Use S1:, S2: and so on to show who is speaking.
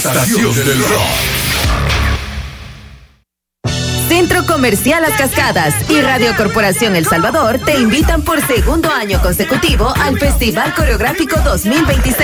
S1: Estación del Rock.
S2: Centro Comercial Las Cascadas y Radio Corporación El Salvador te invitan por segundo año consecutivo al Festival Coreográfico 2026.